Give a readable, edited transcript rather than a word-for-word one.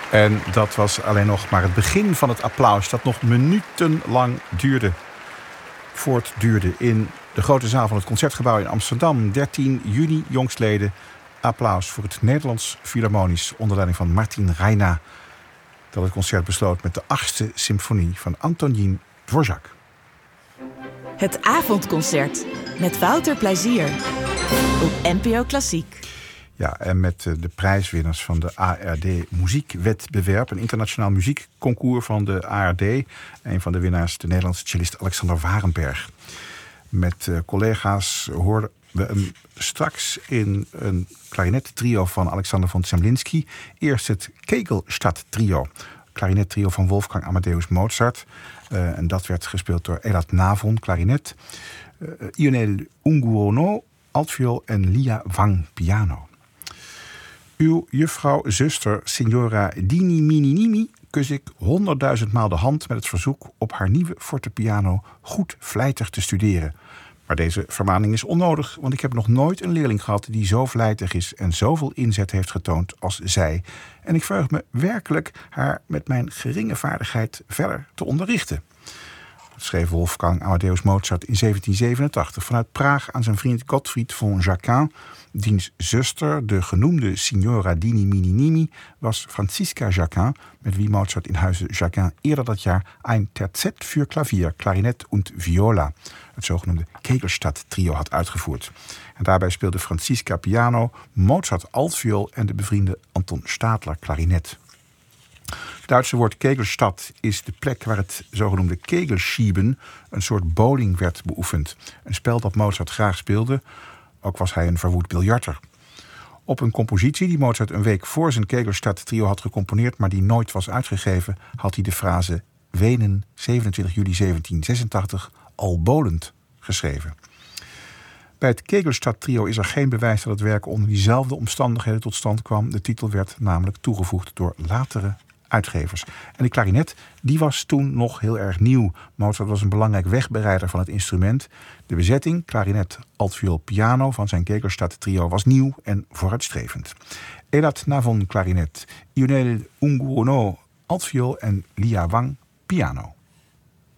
En dat was alleen nog maar het begin van het applaus dat nog minutenlang voortduurde in de grote zaal van het Concertgebouw in Amsterdam. 13 juni jongstleden. Applaus voor het Nederlands Philharmonisch onder leiding van Martin Reina, dat het concert besloot met de 8e symfonie van Antonín Dvořák. Het avondconcert met Wouter Plezier op NPO Klassiek. Ja, en met de prijswinners van de ARD Muziekwedbewerb, een internationaal muziekconcours van de ARD. Een van de winnaars, de Nederlandse cellist Alexander Warenberg. Met collega's hoorden we hem straks in een klarinettrio van Alexander von Zemlinsky. Eerst het Kegelstadt-trio, klarinettrio van Wolfgang Amadeus Mozart. En dat werd gespeeld door Elat Navon, klarinet. Ionel Unguono, altviool en Lia Wang, piano. Uw juffrouw-zuster, signora Dini Mininimi, kus ik 100.000 maal de hand met het verzoek op haar nieuwe fortepiano goed vlijtig te studeren. Maar deze vermaning is onnodig, want ik heb nog nooit een leerling gehad die zo vlijtig is en zoveel inzet heeft getoond als zij. En ik verheug me werkelijk haar met mijn geringe vaardigheid verder te onderrichten. Dat schreef Wolfgang Amadeus Mozart in 1787 vanuit Praag aan zijn vriend Gottfried von Jacquin. Diens zuster, de genoemde signora Dini Mininimi, was Franziska Jacquin, met wie Mozart in huize Jacquin eerder dat jaar ein Terzett für Klavier, Klarinet und Viola, het zogenoemde Kegelstadt-trio, had uitgevoerd. En daarbij speelde Franziska piano, Mozart altviool en de bevriende Anton Stadler klarinet. Het Duitse woord Kegelstadt is de plek waar het zogenoemde Kegelschieben, een soort bowling, werd beoefend. Een spel dat Mozart graag speelde, ook was hij een verwoed biljarter. Op een compositie die Mozart een week voor zijn Kegelstadt-trio had gecomponeerd, maar die nooit was uitgegeven, had hij de frase Wenen, 27 juli 1786, al bolend geschreven. Bij het Kegelstadt-trio is er geen bewijs dat het werk onder diezelfde omstandigheden tot stand kwam. De titel werd namelijk toegevoegd door latere uitgevers. En de klarinet, die was toen nog heel erg nieuw. Mozart was een belangrijk wegbereider van het instrument. De bezetting, klarinet, altviool, piano van zijn Kegelstadt-trio was nieuw en vooruitstrevend. Elat Navon klarinet, Ionel Unguono altviool en Lia Wang piano.